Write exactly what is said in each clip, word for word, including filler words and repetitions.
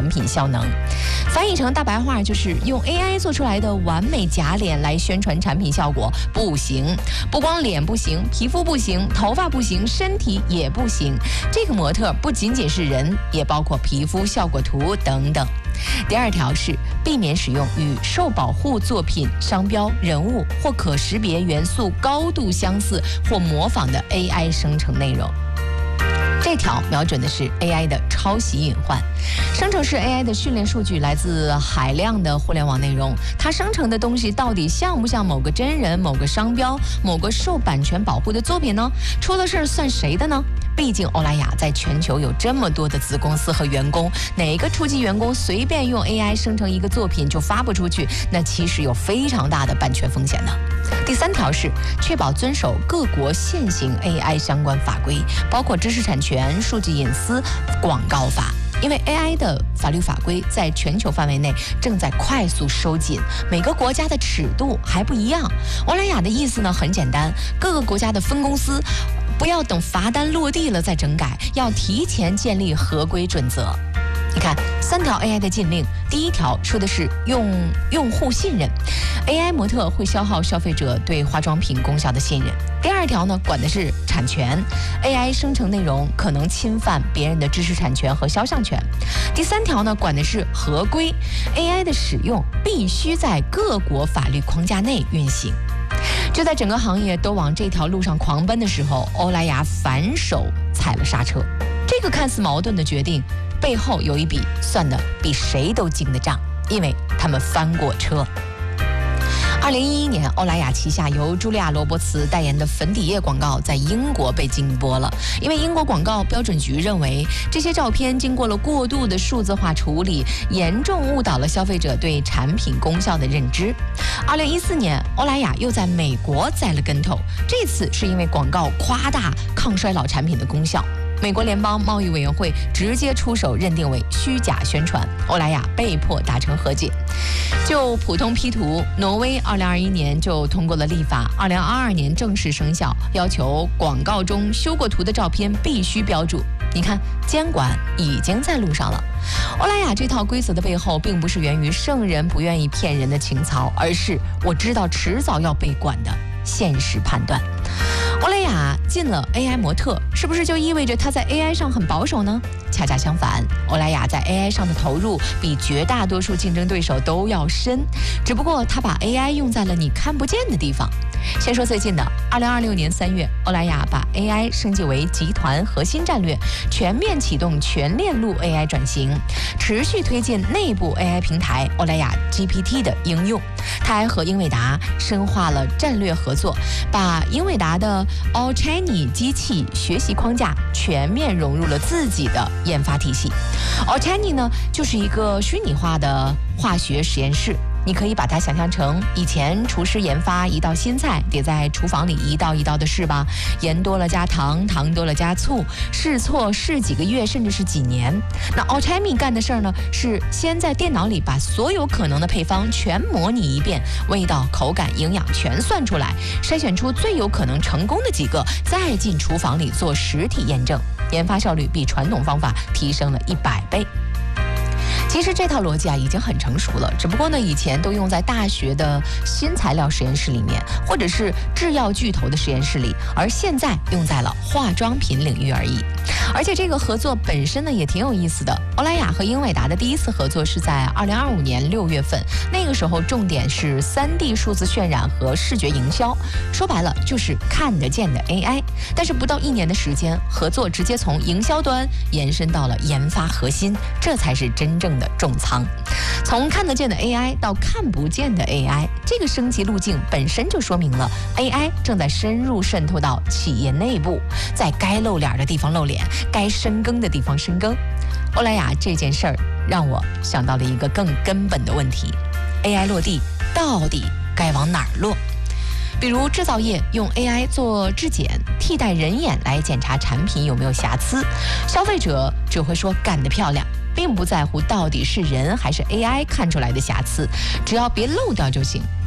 产品效能。翻译成大白话就是用 A I 做出来的完美假脸来宣传产品效果不行，不光脸不行，皮肤不行，头发不行，身体也不行。这个模特不仅仅是人，也包括皮肤效果图等等。第二条是避免使用与受保护作品、商标、人物或可识别元素高度相似或模仿的 A I 生成内容。这条瞄准的是 A I 的抄袭隐患。生成式 A I 的训练数据来自海量的互联网内容，它生成的东西到底像不像某个真人、某个商标、某个受版权保护的作品呢？出了事算谁的呢？毕竟欧莱雅在全球有这么多的子公司和员工，哪个初级员工随便用 A I 生成一个作品就发布出去，那其实有非常大的版权风险的。第三条是确保遵守各国现行 A I 相关法规，包括知识产权、数据隐私、广告法。因为 A I 的法律法规在全球范围内正在快速收紧，每个国家的尺度还不一样。欧莱雅的意思呢很简单，各个国家的分公司不要等罚单落地了再整改，要提前建立合规准则。你看，三条 A I 的禁令，第一条说的是用用户信任 ，A I 模特会消耗消费者对化妆品功效的信任。第二条呢，管的是产权 ，A I 生成内容可能侵犯别人的知识产权和肖像权。第三条呢，管的是合规 ，A I 的使用必须在各国法律框架内运行。就在整个行业都往这条路上狂奔的时候，欧莱雅反手踩了刹车。这个看似矛盾的决定背后有一笔算得比谁都精的账，因为他们翻过车。二零一一年，欧莱雅旗下由茱莉亚·罗伯茨代言的粉底液广告在英国被禁播了，因为英国广告标准局认为这些照片经过了过度的数字化处理，严重误导了消费者对产品功效的认知。二零一四年，欧莱雅又在美国栽了跟头，这次是因为广告夸大抗衰老产品的功效。美国联邦贸易委员会直接出手认定为虚假宣传，欧莱雅被迫达成和解。就普通 P 图，挪威二零二一年就通过了立法，二零二二年正式生效，要求广告中修过图的照片必须标注。你看，监管已经在路上了。欧莱雅这套规则的背后，并不是源于圣人不愿意骗人的情操，而是我知道迟早要被管的现实判断。欧莱雅进了 A I 模特，是不是就意味着它在 A I 上很保守呢？恰恰相反，欧莱雅在 A I 上的投入比绝大多数竞争对手都要深，只不过它把 A I 用在了你看不见的地方。先说最近的，二零二六年三月，欧莱雅把 A I 升级为集团核心战略，全面启动全链路 A I 转型，持续推进内部 A I 平台欧莱雅 G P T 的应用。它还和英伟达深化了战略合作，把英伟达的 Allchain 机器学习框架全面融入了自己的研发体系。Allchain 呢，就是一个虚拟化的化学实验室。你可以把它想象成以前厨师研发一道新菜，得在厨房里一道一道的试吧，盐多了加糖，糖多了加醋，试错试几个月甚至是几年。那 Allchain 干的事儿呢，是先在电脑里把所有可能的配方全模拟一遍，味道、口感、营养全算出来，筛选出最有可能成功的几个，再进厨房里做实体验证。研发效率比传统方法提升了一百倍。其实这套逻辑啊已经很成熟了，只不过呢以前都用在大学的新材料实验室里面，或者是制药巨头的实验室里，而现在用在了化妆品领域而已。而且这个合作本身呢也挺有意思的。欧莱雅和英伟达的第一次合作是在二零二五年六月份，那个时候重点是 三 D 数字渲染和视觉营销，说白了就是看得见的 A I。但是不到一年的时间，合作直接从营销端延伸到了研发核心，这才是真正的重仓。从看得见的 A I 到看不见的 A I， 这个升级路径本身就说明了 A I 正在深入渗透到企业内部，在该露脸的地方露脸，该深耕的地方深耕。欧莱雅这件事儿让我想到了一个更根本的问题： A I 落地到底该往哪儿落？比如制造业用 A I 做质检，替代人眼来检查产品有没有瑕疵，消费者只会说干得漂亮，并不在乎到底是人还是 A I 看出来的瑕疵，只要别漏掉就行。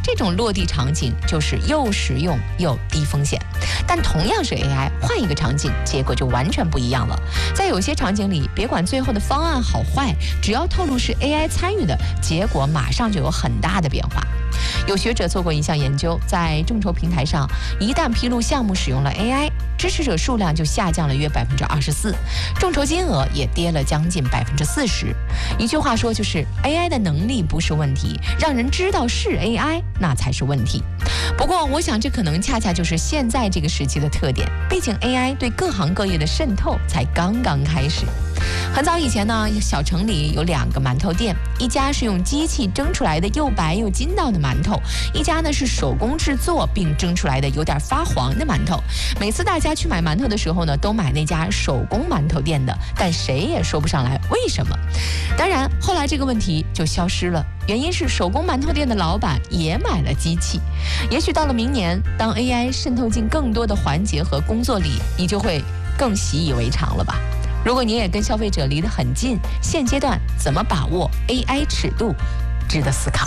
这种落地场景就是又实用又低风险。但同样是 A I， 换一个场景，结果就完全不一样了。在有些场景里，别管最后的方案好坏，只要透露是 A I 参与的，结果马上就有很大的变化。有学者做过一项研究，在众筹平台上，一旦披露项目使用了 A I， 支持者数量就下降了约百分之二十四，众筹金额也跌了将近百分之四十。一句话说，就是 A I 的能力不是问题，让人知道是 A I 那才是问题。不过，我想这可能恰恰就是现在这个时期的特点，毕竟 A I 对各行各业的渗透才刚刚开始。很早以前呢，小城里有两个馒头店，一家是用机器蒸出来的又白又筋道的馒头，一家呢是手工制作并蒸出来的有点发黄的馒头。每次大家去买馒头的时候呢，都买那家手工馒头店的，但谁也说不上来为什么。当然，后来这个问题就消失了，原因是手工馒头店的老板也买了机器。也许到了明年，当 A I 渗透进更多的环节和工作里，你就会更习以为常了吧。如果你也跟消费者离得很近，现阶段怎么把握 A I 尺度，值得思考。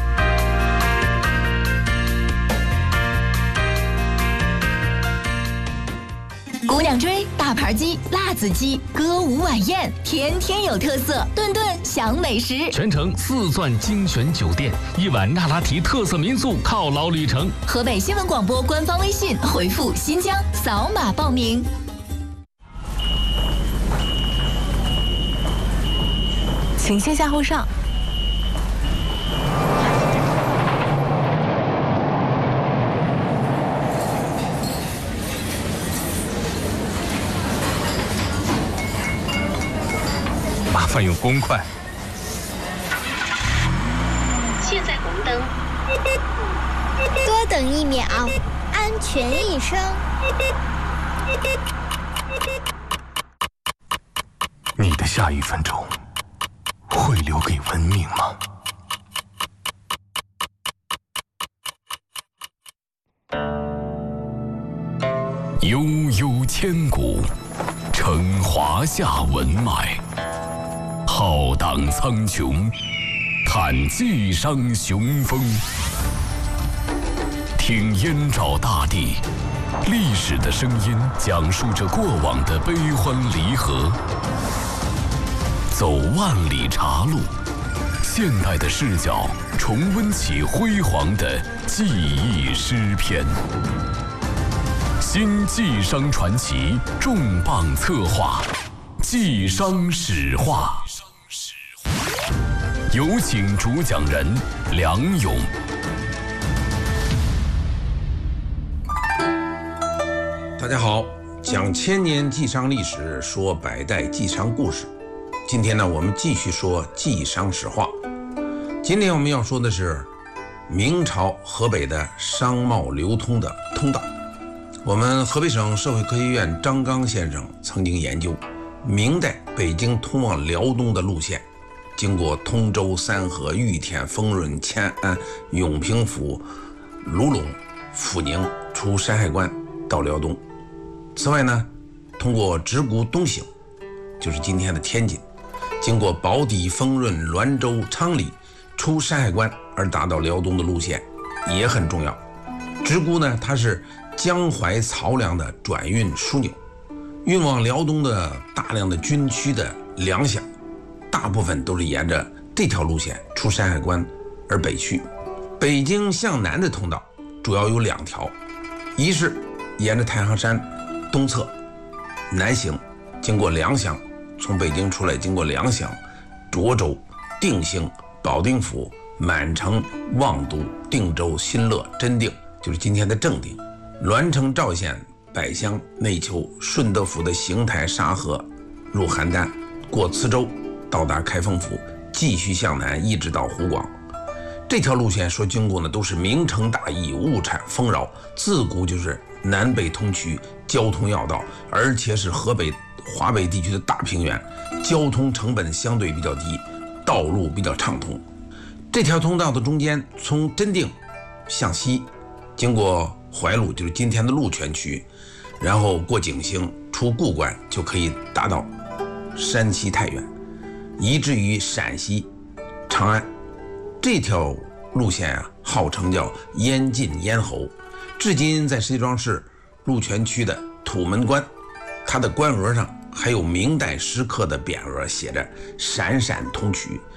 姑娘追、大盘鸡、辣子鸡、歌舞晚宴，天天有特色，顿顿享美食。 全程四钻精选酒店，一晚那拉提特色民宿犒劳旅程。 河北新闻广播官方微信回复新疆，扫码报名。 请先下后上。 麻烦用公筷。 现在红灯， 多等一秒，安全一生。 你的下一分钟会留给文明吗？悠悠千古，承华夏文脉；浩荡苍穹，看纪商雄风。听燕赵大地，历史的声音讲述着过往的悲欢离合。走万里茶路，现代的视角重温起辉煌的记忆诗篇。新纪商传奇重磅策划，纪商史话。有请主讲人梁勇。 大家好，讲千年纪商历史，说百代纪商故事。今天呢，我们继续说纪商史话。今天我们要说的是明朝河北的商贸流通的通道。我们河北省社会科学院张刚先生曾经研究明代北京通往辽东的路线，经过通州、三河、玉田、丰润、乾安、永平府、卢陇、阜宁，出山海关到辽东。此外呢，通过直沽东行，就是今天的天津，经过宝坻、丰润、滦州、昌黎，出山海关而达到辽东的路线也很重要。直沽呢，它是江淮漕粮的转运枢纽，运往辽东的大量的军区的粮饷，大部分都是沿着这条路线出山海关而北去。北京向南的通道主要有两条，一是沿着太行山东侧南行，经过良乡，从北京出来经过良乡、涿州、定兴、保定府、满城、望都、定州、新乐、真定，就是今天的正定，栾城、赵县、百乡、内丘、顺德府的邢台、沙河，入邯郸，过磁州，到达开封府，继续向南一直到湖广。这条路线说经过呢，都是名城大邑，物产丰饶，自古就是南北通衢，交通要道，而且是河北华北地区的大平原，交通成本相对比较低，道路比较畅通。这条通道的中间，从真定向西，经过怀路，就是今天的鹿泉区，然后过景兴，出固关，就可以达到山西太原，以至于陕西长安。这条路线啊， 号称叫燕晋咽喉，至今在石家庄市鹿泉区的土门关，它的官额上还有明代石刻的匾额，写着闪闪通衢，